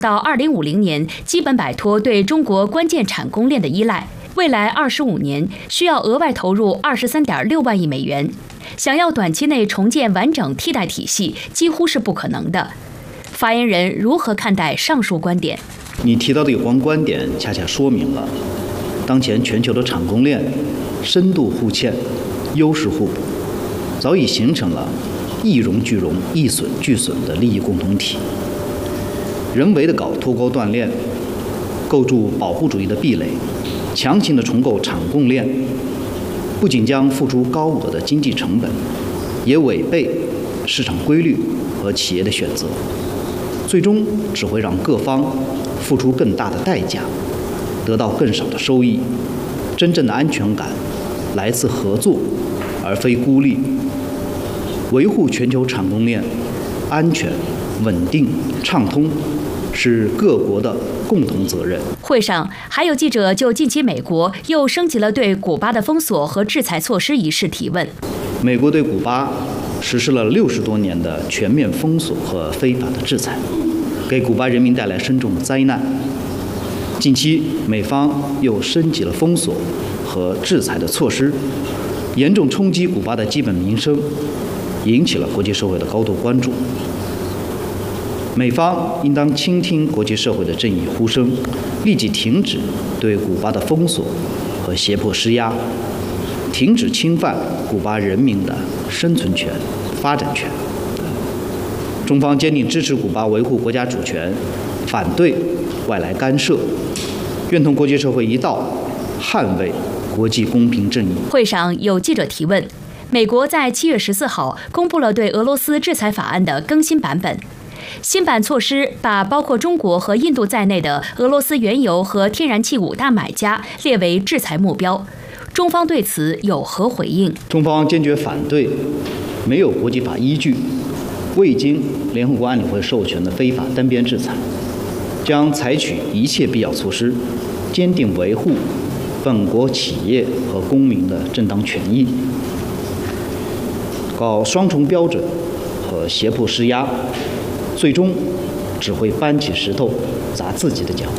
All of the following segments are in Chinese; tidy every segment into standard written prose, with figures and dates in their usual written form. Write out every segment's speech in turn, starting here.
到2050年基本摆脱对中国关键产供链的依赖。未来25年需要额外投入23.6万亿美元，想要短期内重建完整替代体系，几乎是不可能的。发言人如何看待上述观点？ 你提到的有关观点，恰恰说明了当前全球的产供链深度互嵌、优势互补，早已形成了一荣俱荣、一损俱损的利益共同体。人为的搞脱钩断链，构筑保护主义的壁垒，强行的重构产供链，不仅将付出高额的经济成本，也违背市场规律和企业的选择，最终只会让各方付出更大的代价，得到更少的收益。真正的安全感来自合作，而非孤立。维护全球产供链安全、稳定、畅通，是各国的共同责任。 会上还有记者就近期美国又升级了对古巴的封锁和制裁措施一事提问。 美国对古巴实施了60多年的全面封锁和非法的制裁，给古巴人民带来深重的灾难。近期美方又升级了封锁和制裁的措施，严重冲击古巴的基本民生，引起了国际社会的高度关注。美方应当倾听国际社会的正义呼声，立即停止对古巴的封锁和胁迫施压，停止侵犯古巴人民的生存权、发展权。中方坚定支持古巴维护国家主权，反对外来干涉，愿同国际社会一道捍卫国际公平正义。 会上有记者提问，美国在7月14号公布了对俄罗斯制裁法案的更新版本。新版措施把包括中国和印度在内的俄罗斯原油和天然气5大买家列为制裁目标。中方对此有何回应？ 中方坚决反对没有国际法依据、未经联合国安理会授权的非法单边制裁，将采取一切必要措施，坚定维护本国企业和公民的正当权益。搞双重标准和胁迫施压，最终只会搬起石头砸自己的脚。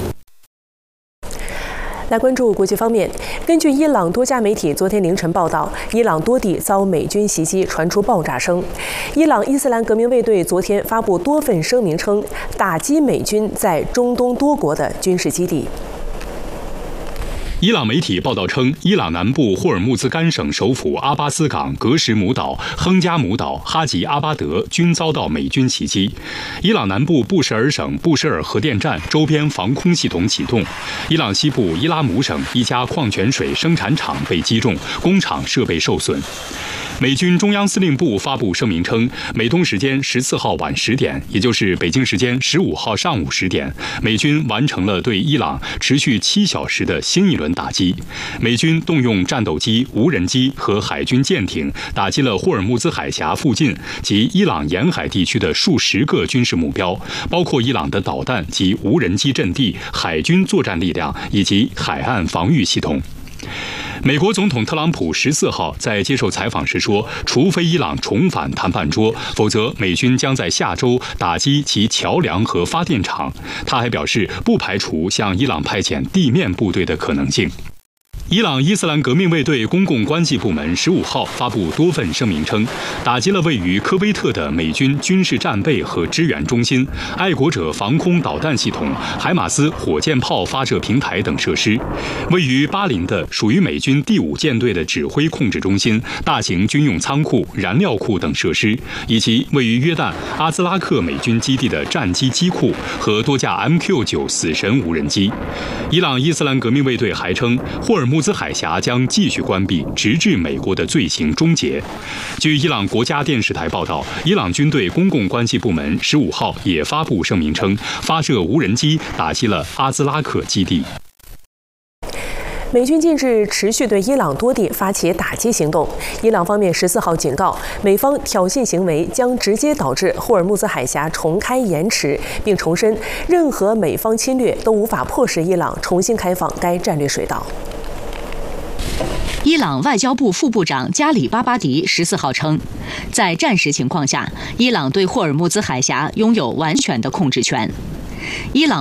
来关注国际方面，根据伊朗多家媒体昨天凌晨报道，伊朗多地遭美军袭击，传出爆炸声。伊朗伊斯兰革命卫队昨天发布多份声明称，打击美军在中东多国的军事基地。 伊朗媒体报道称，伊朗南部霍尔木兹干省首府阿巴斯港、格什姆岛、亨加姆岛、哈吉阿巴德均遭到美军袭击。伊朗南部布什尔省布什尔核电站周边防空系统启动。伊朗西部伊拉姆省一家矿泉水生产厂被击中，工厂设备受损。美军中央司令部发布声明称，美东时间14号晚10点，也就是北京时间15号上午10点，美军完成了对伊朗持续7小时的新一轮打击。美军动用战斗机、无人机和海军舰艇，打击了霍尔木兹海峡附近及伊朗沿海地区的数十个军事目标，包括伊朗的导弹及无人机阵地、海军作战力量以及海岸防御系统。美国总统特朗普14号在接受采访时说，除非伊朗重返谈判桌，否则美军将在下周打击其桥梁和发电厂。他还表示，不排除向伊朗派遣地面部队的可能性。伊朗伊斯兰革命卫队公共关系部门15号发布多份声明称，打击了位于科威特的美军军事战备和支援中心、爱国者防空导弹系统、海马斯火箭炮发射平台等设施；位于巴林的属于美军第5舰队的指挥控制中心、大型军用仓库、燃料库等设施，以及位于约旦阿兹拉克美军基地的战机机库和多架 MQ-9死神无人机。伊朗伊斯兰革命卫队还称，霍尔木兹海峡将继续关闭，直至美国的罪行终结。据伊朗国家电视台报道，伊朗军队公共关系部门15号也发布声明称，发射无人机打击了阿兹拉克基地。 美军近日持续对伊朗多地发起打击行动。伊朗方面14号警告，美方挑衅行为将直接导致霍尔木兹海峡重开延迟，并重申任何美方侵略都无法迫使伊朗重新开放该战略水道。 伊朗外交部副部长加里巴巴迪14号称，在战时情况下，伊朗对霍尔木兹海峡拥有完全的控制权。 伊朗